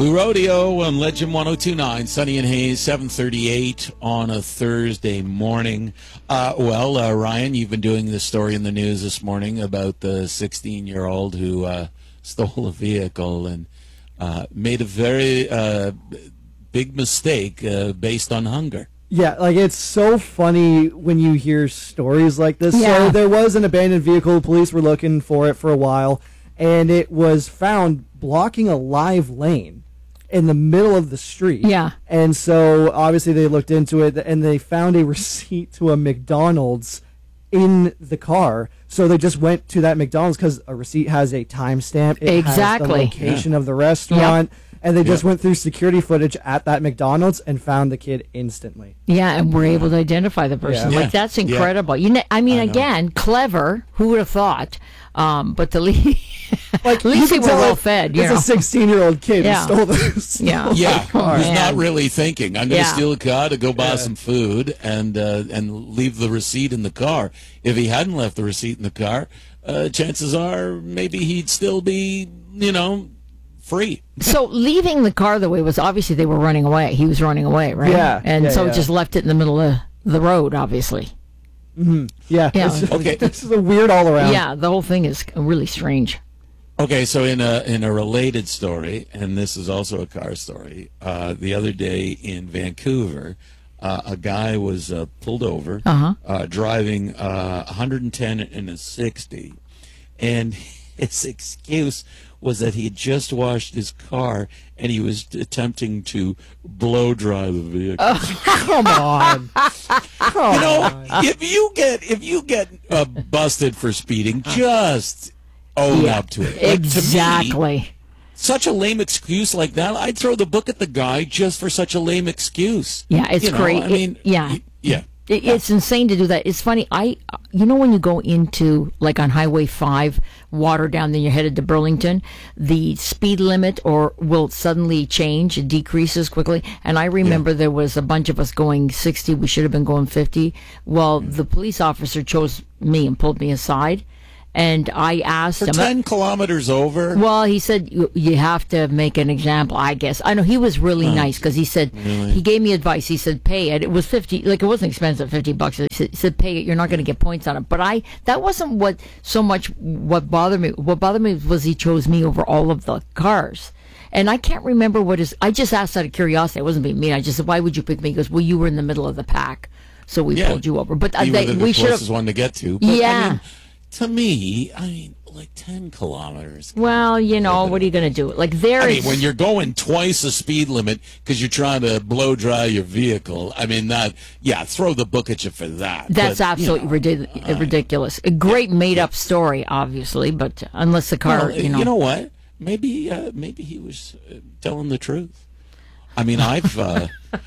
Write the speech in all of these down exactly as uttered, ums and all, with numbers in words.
Blue Rodeo on Legend one oh two point nine, Sunny and Hayes, seven thirty-eight on a Thursday morning. Uh, well, uh, Ryan, you've been doing this story in the news this morning about the sixteen-year-old who uh, stole a vehicle and uh, made a very uh, big mistake uh, based on hunger. Yeah, like it's so funny when you hear stories like this. Yeah. So there was an abandoned vehicle. Police were looking for it for a while, and it was found blocking a live lane in the middle of the street. Yeah. And so obviously they looked into it, and they found a receipt to a McDonald's in the car. So they just went to that McDonald's because a receipt has a timestamp. It Exactly. has the location yeah. of the restaurant. Yep. And they just yep. went through security footage at that McDonald's and found the kid instantly. Yeah, and we're able to identify the person. Yeah. Like, that's incredible. Yeah. You know, I mean, I again, clever. Who would have thought? Um, but the lead, like, at least they were well fed. It's know? a sixteen-year-old kid yeah. who stole this. Yeah, yeah. Who's not really thinking. I'm going to yeah. steal a car to go buy yeah. some food and uh, and leave the receipt in the car. If he hadn't left the receipt in the car, uh, chances are maybe he'd still be, you know, free. So leaving the car the way was obviously they were running away. He was running away, right? Yeah. And yeah, so yeah. just left it in the middle of the road, obviously. Mm-hmm. Yeah. Yeah. It's, okay. This is a weird all around. Yeah, the whole thing is really strange. Okay, so in a in a related story, and this is also a car story, uh, the other day in Vancouver, uh, a guy was uh, pulled over uh-huh. uh, driving uh, one hundred ten in a sixty, and his excuse was that he had just washed his car and he was attempting to blow dry the vehicle. Oh, come on. Come you know, on. if you get if you get uh, busted for speeding, just own yeah, up to it. Like, exactly. To me, such a lame excuse like that, I'd throw the book at the guy just for such a lame excuse. Yeah, it's you know, great. I mean, it, yeah. y- yeah. It, it's insane to do that. It's funny. I, you know, when you go into, like on Highway five, Waterdown, then you're headed to Burlington, the speed limit or will suddenly change. It decreases quickly. And I remember yeah. there was a bunch of us going sixty. We should have been going fifty. Well, the police officer chose me and pulled me aside. And I asked For him. ten kilometers over? Well, he said, you, you have to make an example, I guess. I know he was really oh, nice because he said, really? he gave me advice. He said, pay it. It was fifty, like it wasn't expensive, fifty bucks. He said, he said pay it. You're not going to get points on it. But I, that wasn't what, so much what bothered me. What bothered me was he chose me over all of the cars. And I can't remember what his, I just asked out of curiosity. It wasn't being mean. I just said, why would you pick me? He goes, well, you were in the middle of the pack. So we yeah. pulled you over. But uh, you they, were the we should closest have. one to get to. But, Yeah. I mean, to me, I mean, like ten kilometers. Well, you know, what are you going to do? Like there I is. mean, when you're going twice the speed limit because you're trying to blow dry your vehicle, I mean, that, yeah, throw the book at you for that. That's but, absolutely you know, ridic- ridiculous. A great yeah, made-up yeah. story, obviously, but unless the car, well, you know. You know what? Maybe, uh, maybe he was uh, telling the truth. I mean, I've. Uh,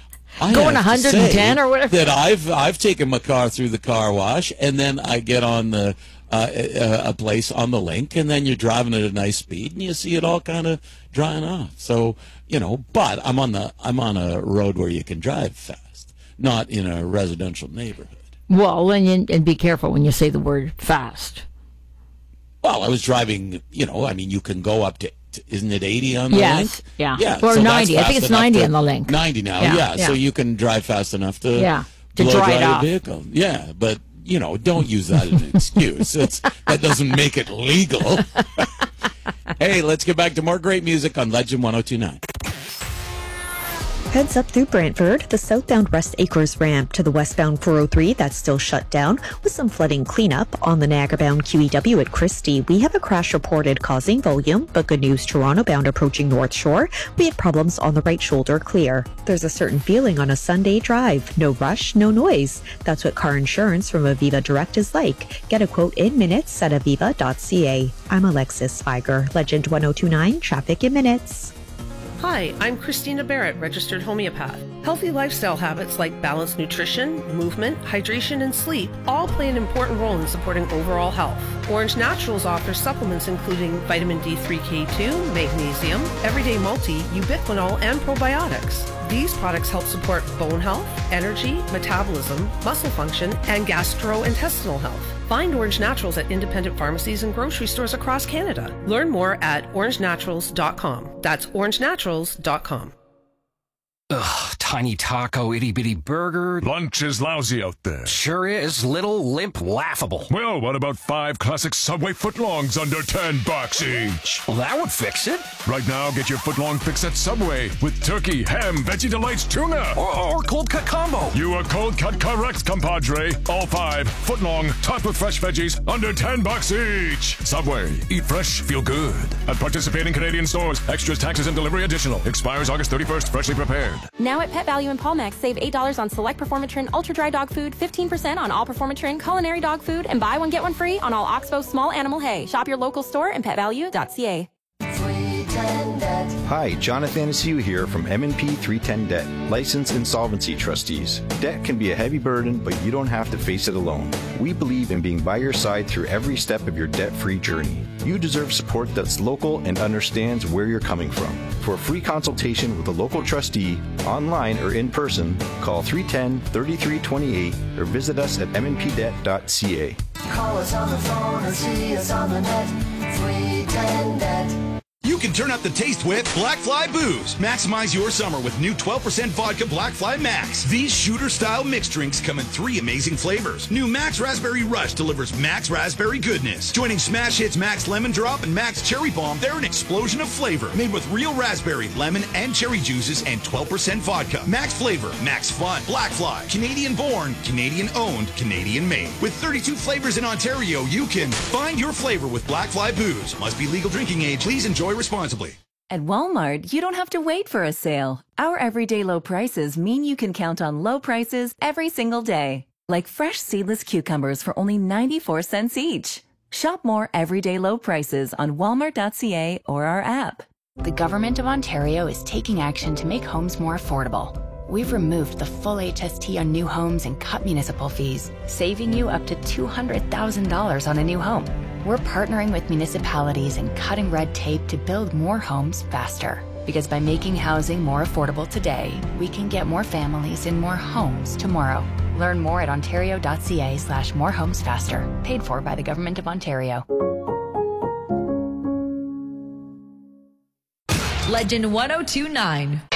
I Going have one hundred ten to say or whatever. That I've I've taken my car through the car wash, and then I get on the uh, a, a place on the link, and then you're driving at a nice speed, and you see it all kind of drying off. So you know, but I'm on the I'm on a road where you can drive fast, not in a residential neighborhood. Well, and, you, and be careful when you say the word fast. Well, I was driving. You know, I mean, you can go up to. Isn't it eighty on the yes, link? Yeah, yeah. Or so ninety. I think it's ninety to, on the link. ninety now, yeah, yeah, yeah. So you can drive fast enough to yeah to blow dry dry it your off. vehicle. Yeah, but you know, don't use that as an excuse. It's, that doesn't make it legal. Hey, let's get back to more great music on Legend one oh two point nine. Heads up through Brantford, the southbound West Acres ramp to the westbound four oh three, that's still shut down with some flooding cleanup. On the Niagara-bound Q E W at Christie, we have a crash reported causing volume, but good news, Toronto-bound approaching North Shore, we had problems on the right shoulder clear. There's a certain feeling on a Sunday drive. No rush, no noise. That's what car insurance from Aviva Direct is like. Get a quote in minutes at aviva dot c a. I'm Alexis Spiger, Legend one oh two point nine, Traffic in Minutes. Hi, I'm Christina Barrett, registered homeopath. Healthy lifestyle habits like balanced nutrition, movement, hydration, and sleep all play an important role in supporting overall health. Orange Naturals offers supplements including vitamin D three K two, magnesium, Everyday Multi, ubiquinol, and probiotics. These products help support bone health, energy, metabolism, muscle function, and gastrointestinal health. Find Orange Naturals at independent pharmacies and grocery stores across Canada. Learn more at orange naturals dot com. That's orange naturals dot com. Ugh, tiny taco, itty-bitty burger. Lunch is lousy out there. Sure is. Little, limp, laughable. Well, what about five classic Subway footlongs under ten bucks each? Well, that would fix it. Right now, get your footlong fix at Subway with turkey, ham, Veggie Delights, tuna. Or, or cold cut combo. You are cold cut correct, compadre. All five, footlong, topped with fresh veggies, under ten bucks each. Subway. Eat fresh, feel good. At participating Canadian stores. Extras, taxes, and delivery additional. Expires August thirty-first. Freshly prepared. Now at Pet Value and Palmax, save eight dollars on select Performatrin Ultra Dry dog food, fifteen percent on all Performatrin culinary dog food, and buy one get one free on all Oxbow small animal hay. Shop your local store and pet value dot c a. Hi, Jonathan Asiu here from M and P three ten Debt, licensed insolvency trustees. Debt can be a heavy burden, but you don't have to face it alone. We believe in being by your side through every step of your debt-free journey. You deserve support that's local and understands where you're coming from. For a free consultation with a local trustee, online or in person, call three one zero, three three two eight or visit us at m n p debt dot c a. Call us on the phone or see us on the net. three ten Debt. You can turn up the taste with Black Fly Booze. Maximize your summer with new twelve percent vodka Black Fly Max. These shooter-style mixed drinks come in three amazing flavors. New Max Raspberry Rush delivers Max Raspberry goodness. Joining Smash Hits Max Lemon Drop and Max Cherry Bomb, they're an explosion of flavor. Made with real raspberry, lemon, and cherry juices and twelve percent vodka. Max flavor, Max fun. Black Fly. Canadian born, Canadian owned, Canadian made. With thirty-two flavors in Ontario, you can find your flavor with Black Fly Booze. Must be legal drinking age. Please enjoy responsibly. At Walmart, you don't have to wait for a sale. Our everyday low prices mean you can count on low prices every single day. Like fresh seedless cucumbers for only ninety-four cents each. Shop more everyday low prices on walmart dot c a or our app. The Government of Ontario is taking action to make homes more affordable. We've removed the full H S T on new homes and cut municipal fees, saving you up to two hundred thousand dollars on a new home. We're partnering with municipalities and cutting red tape to build more homes faster. Because by making housing more affordable today, we can get more families in more homes tomorrow. Learn more at ontario dot c a slash more homes faster. Paid for by the Government of Ontario. Legend one oh two nine.